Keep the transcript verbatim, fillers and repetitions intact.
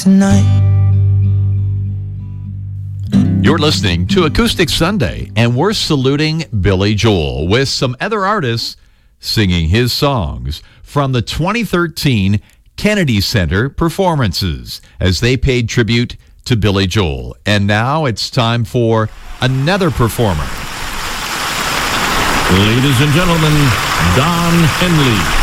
tonight. You're listening to Acoustic Sunday, and we're saluting Billy Joel with some other artists singing his songs from the twenty thirteen Kennedy Center performances as they paid tribute to Billy Joel. And now it's time for another performer. Ladies and gentlemen, Don Henley.